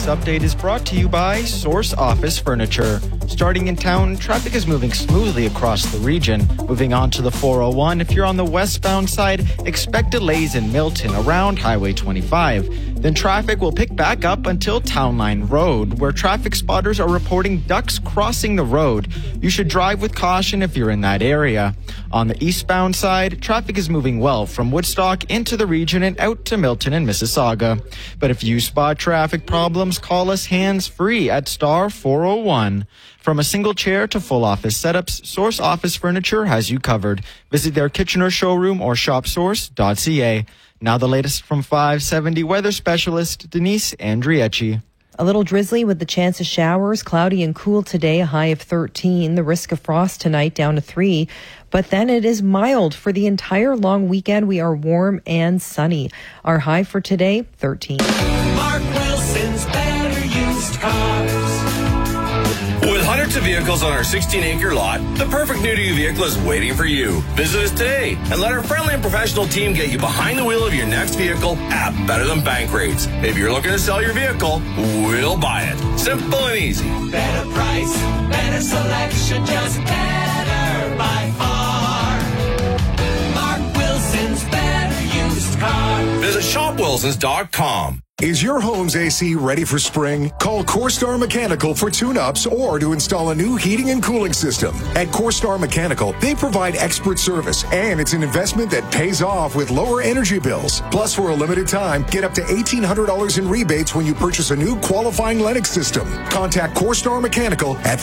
update is brought to you by Source Office Furniture. Starting in town, traffic is moving smoothly across the region. Moving on to the 401, if you're on the westbound side, expect delays in Milton around Highway 25. Then traffic will pick back up until Town Line Road, where traffic spotters are reporting ducks crossing the road. You should drive with caution if you're in that area. On the eastbound side, traffic is moving well from Woodstock into the region and out to Milton and Mississauga. But if you spot traffic problems, call us hands-free at star 401. From a single chair to full office setups, Source Office Furniture has you covered. Visit their Kitchener showroom or shopsource.ca. Now the latest from 570 weather specialist Denise Andriecci. A little drizzly with the chance of showers, cloudy and cool today, a high of 13. The risk of frost tonight down to 3. But then it is mild. For the entire long weekend, we are warm and sunny. Our high for today, 13. Mark Wilson's Better Used Cars. With hundreds of vehicles on our 16-acre lot, the perfect new-to-you vehicle is waiting for you. Visit us today and let our friendly and professional team get you behind the wheel of your next vehicle at better than bank rates. If you're looking to sell your vehicle, we'll buy it. Simple and easy. Better price, better selection, just better by far. Mark Wilson's Better Used Car. Visit shopwilsons.com. Is your home's AC ready for spring? Call CoreStar Mechanical for tune-ups or to install a new heating and cooling system. At CoreStar Mechanical, they provide expert service, and it's an investment that pays off with lower energy bills. Plus, for a limited time, get up to $1,800 in rebates when you purchase a new qualifying Lennox system. Contact CoreStar Mechanical at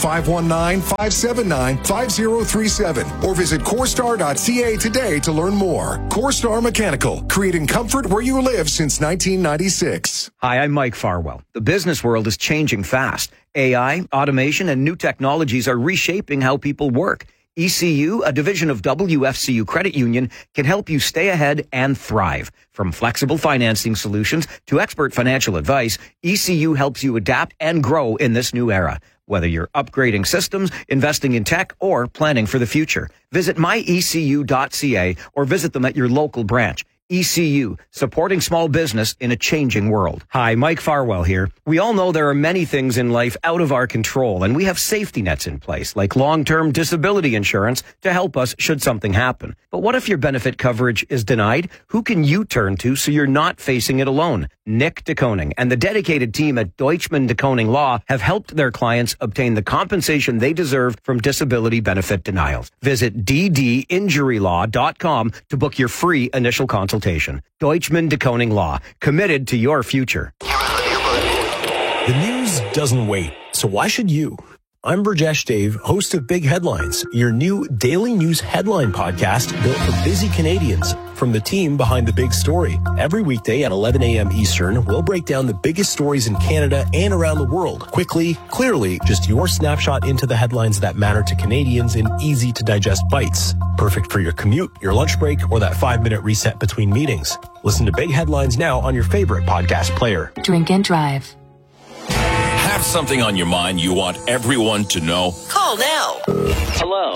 519-579-5037 or visit CoreStar.ca today to learn more. CoreStar Mechanical, creating comfort where you live since 1996. Hi, I'm Mike Farwell. The business world is changing fast. AI, automation, and new technologies are reshaping how people work. ECU, a division of WFCU Credit Union, can help you stay ahead and thrive. From flexible financing solutions to expert financial advice, ECU helps you adapt and grow in this new era. Whether you're upgrading systems, investing in tech, or planning for the future, visit myecu.ca or visit them at your local branch. ECU, supporting small business in a changing world. Hi, Mike Farwell here. We all know there are many things in life out of our control, and we have safety nets in place, like long-term disability insurance to help us should something happen. But what if your benefit coverage is denied? Who can you turn to so you're not facing it alone? Nick DeKoning and the dedicated team at Deutschman DeKoning Law have helped their clients obtain the compensation they deserve from disability benefit denials. Visit ddinjurylaw.com to book your free initial consultation. Deutschman DeKoning Law, committed to your future. The news doesn't wait, so why should you? I'm Burjesh Dave, host of Big Headlines, your new daily news headline podcast built for busy Canadians from the team behind the big story. Every weekday at 11 a.m. Eastern, we'll break down the biggest stories in Canada and around the world. Quickly, clearly, just your snapshot into the headlines that matter to Canadians in easy-to-digest bites. Perfect for your commute, your lunch break, or that 5-minute reset between meetings. Listen to Big Headlines now on your favorite podcast player. Drink and drive. Have something on your mind you want everyone to know? Call now. Hello.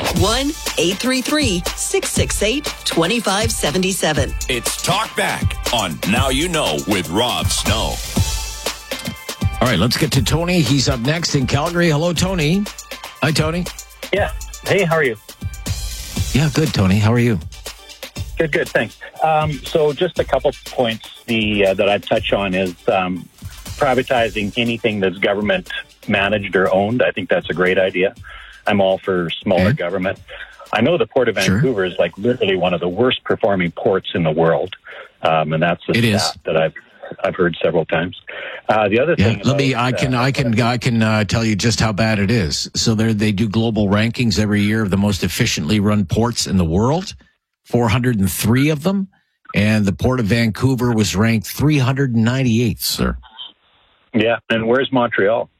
1-833-668-2577. It's Talk Back on Now You Know with Rob Snow. All right, let's get to Tony. He's up next in Calgary. Hello, Tony. Hi, Tony. Yeah. Hey, how are you? Yeah, good, Tony. How are you? Good, thanks. So just a couple points that I'd touch on is privatizing anything that's government managed or owned. I think that's a great idea. I'm all for smaller government. I know the Port of Vancouver is like literally one of the worst performing ports in the world. And that's a stat that I've heard several times. The other thing, I can tell you just how bad it is. So they do global rankings every year of the most efficiently run ports in the world, 403 of them. And the Port of Vancouver was ranked 398th, sir. Yeah, and where's Montreal?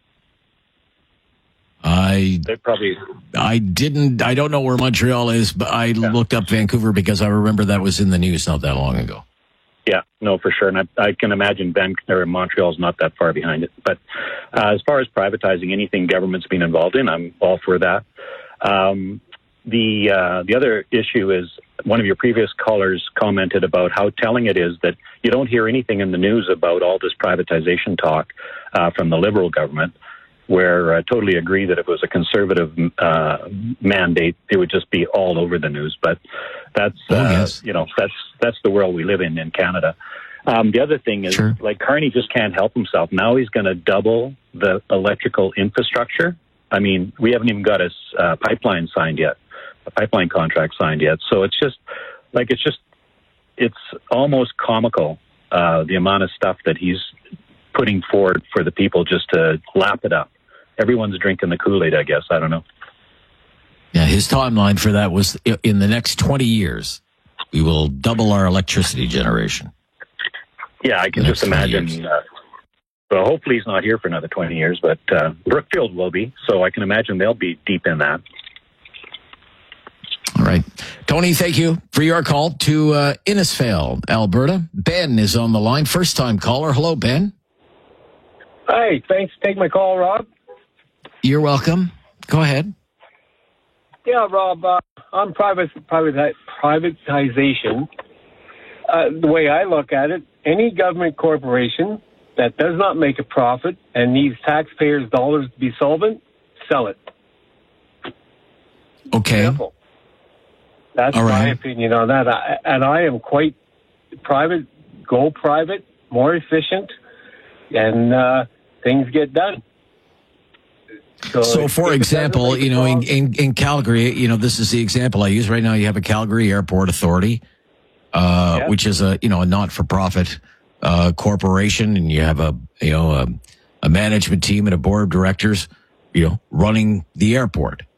I don't know where Montreal is, but I looked up Vancouver because I remember that was in the news not that long ago. Yeah, no, for sure. And I can imagine Montreal's not that far behind it. But as far as privatizing anything government's been involved in, I'm all for that. The other issue is one of your previous callers commented about how telling it is that you don't hear anything in the news about all this privatization talk from the Liberal government, where I totally agree that if it was a Conservative mandate, it would just be all over the news. But that's that's the world we live in Canada. The other thing is, like, Carney just can't help himself. Now he's going to double the electrical infrastructure. I mean, we haven't even got a pipeline signed yet, a pipeline contract signed yet. So it's almost comical, the amount of stuff that he's putting forward for the people just to lap it up. Everyone's drinking the Kool-Aid, I guess. I don't know. Yeah, his timeline for that was in the next 20 years, we will double our electricity generation. Yeah, I can just imagine. Well, hopefully he's not here for another 20 years, but Brookfield will be. So I can imagine they'll be deep in that. All right. Tony, thank you for your call to Innisfail, Alberta. Ben is on the line. First-time caller. Hello, Ben. Hi. Thanks for taking my call, Rob. You're welcome. Go ahead. Yeah, Rob, on privatization, the way I look at it, any government corporation that does not make a profit and needs taxpayers' dollars to be solvent, sell it. Okay. Simple. That's my opinion on that. I am quite private, go private, more efficient, and things get done. So for example, in Calgary, this is the example I use right now. You have a Calgary Airport Authority, which is a not-for-profit corporation, and you have a management team and a board of directors, running the airport.